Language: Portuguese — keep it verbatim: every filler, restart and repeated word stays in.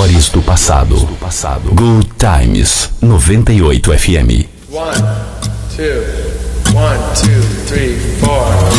melhores do passado. Good Times noventa e oito F M. One, two, one, two, three, four.